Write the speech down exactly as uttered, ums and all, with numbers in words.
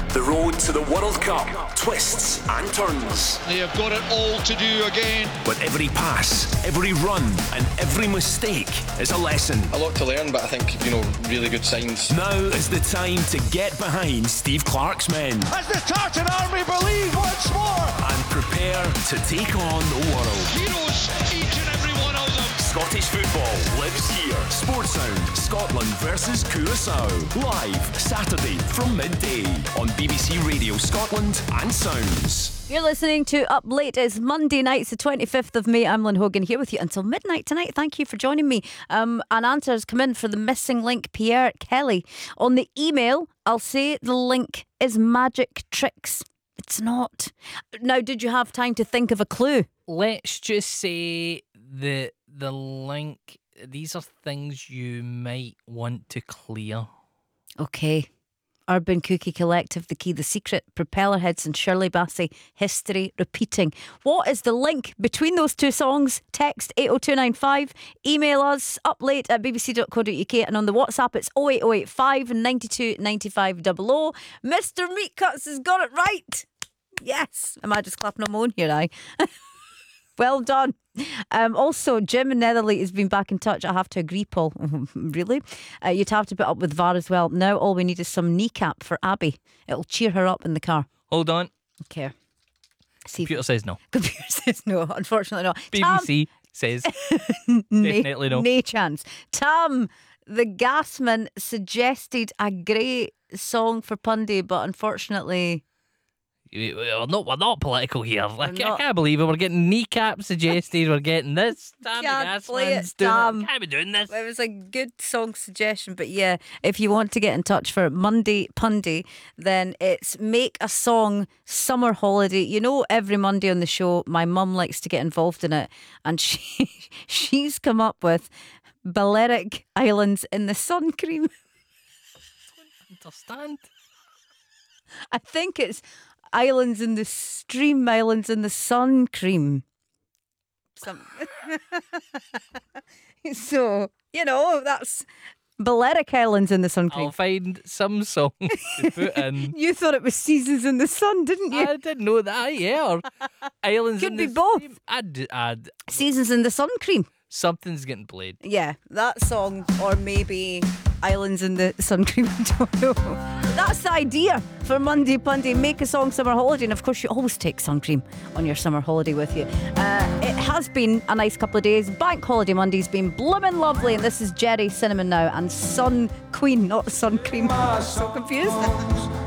The road to the World Cup twists and turns. They have got it all to do again. But every pass, every run, and every mistake is a lesson. A lot to learn, but I think, you know, really good signs. Now is the time to get behind Steve Clarke's men. As the Tartan Army believe once more. And prepare to take on the world. Heroes, each and every one of them. Scottish football lives here. Sportsound, Scotland versus Curaçao. Live Saturday from midday on B B C Radio Scotland and Sounds. You're listening to Up Late. It's Monday night, it's the twenty-fifth of May. I'm Lynn Hogan here with you until midnight tonight. Thank you for joining me. Um, an answer has come in for the missing link, Pierre Kelly. On the email, I'll say the link is magic tricks. It's not. Now, did you have time to think of a clue? Let's just say the the link, these are things you might want to clear. Okay. Urban Cookie Collective, The Key, The Secret, Propeller Heads and Shirley Bassey, History Repeating. What is the link between those two songs? Text eight oh two nine five, email us uplate at b b c dot co dot u k, and on the WhatsApp it's oh eight oh eight five nine two nine five double oh. Mister Meatcuts has got it right. Yes. Am I just clapping on my own here, I? Well done. Um, also, Jim in Netherley has been back in touch. I have to agree, Paul. Really? Uh, you'd have to put up with V A R as well. Now all we need is some kneecap for Abby. It'll cheer her up in the car. Hold on. Okay. See Computer says no. Computer says no. Unfortunately not. B B C Tam, says nay, definitely no. No chance. Tam, the gasman, suggested a great song for Pundy, but unfortunately... We're not, we're not political here. Like, not. I can't believe it. We're getting kneecap suggested. We're getting this. Tam Can't the play it, Gasman's doing Tam. it. Can't be doing this. It was a good song suggestion, but yeah, if you want to get in touch for Monday Pundy, then it's make a song summer holiday. You know, every Monday on the show, my mum likes to get involved in it, and she she's come up with Balearic Islands in the Sun Cream. Understand? I think it's Islands in the Stream, Islands in the Sun Cream. Some... So, you know, that's Balearic Islands in the Sun Cream. I'll find some song to put in. You thought it was Seasons in the Sun, didn't you? I didn't know that, yeah. Or Islands Could in be the both. Stream. I'd, I'd, Seasons in the Sun Cream. something's getting played. Yeah, that song, or maybe Islands in the Sun Cream. I don't know. But that's the idea for Monday Punday. Make a song summer holiday, and of course you always take sun cream on your summer holiday with you. Uh, it has been a nice couple of days. Bank Holiday Monday's been bloomin' lovely, and this is Jerry Cinnamon now and Sun Queen, not Sun Cream. So confused.